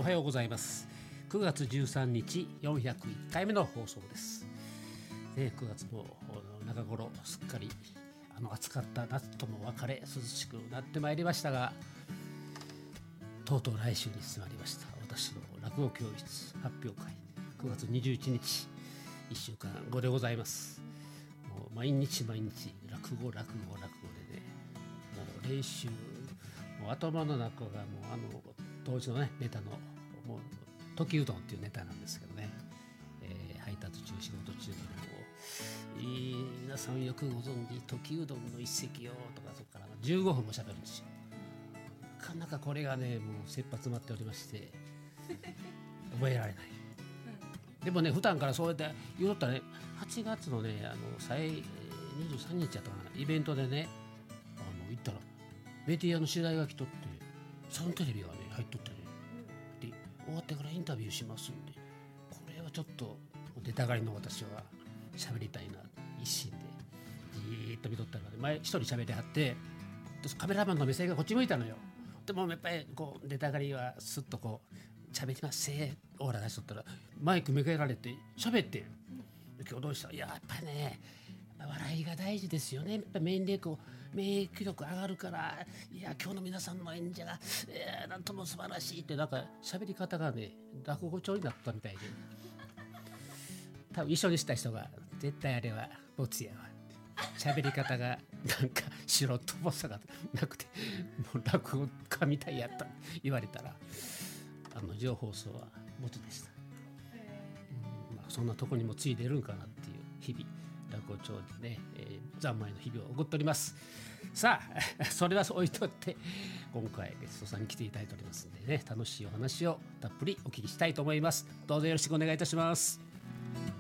はようございます。9月13日401回目の放送です。9月も中頃すっかり暑かった夏とも別れ涼しくなってまいりましたが、とうとう来週に迫りました。私の落語教室発表会9月21日1週間後でございます。もう毎日落語でね、もう練習、もう頭の中がもう当時のねネタのもう時うどんっていうネタなんですけどね、配達中仕事中にも皆さんよくご存知時うどんの一席をとか、そこから15分も喋るんですよ。なかなかこれがねもう切羽詰まっておりまして覚えられない、でもね普段からそうやって言うとったらね、8月のね23日やったかな、イベントでね行ったらメディアの取材が来とって、サンテレビがね入っとってね、で終わってからインタビューしますんで、これはちょっと出たがりの私は喋りたいな一心でじーっと見とったら、ね、前一人喋りはって、カメラマンの目線がこっち向いたのよ。でもやっぱりこう出たがりはすっとこう喋りますせオーラ出しとったら、マイク向けられて喋って、今日どうした、いややっぱりね笑いが大事ですよね。やっぱ免疫力上がるから、いや今日の皆さんの演者が、なんとも素晴らしいって、なんか喋り方がね落語調になったみたいで、多分一緒にした人が絶対あれはボツやわ、喋り方がなんか素人っぽさがなくてもう落語家みたいやった言われたら、情報放送はボツでした。そんなとこにもついてるんかなっていう日々、落語町でね、三昧の日々を送っております。さあそれは置いとって、今回ゲストさんに来ていただいておりますんでね、楽しいお話をたっぷりお聞きしたいと思います。どうぞよろしくお願いいたします。